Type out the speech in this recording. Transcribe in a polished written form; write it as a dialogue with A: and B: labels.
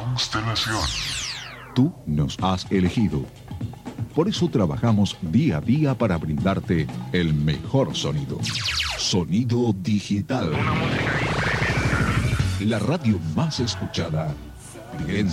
A: Constelación.
B: Tú nos has elegido. Por eso trabajamos día a día para brindarte el mejor sonido. Sonido digital. La radio más escuchada.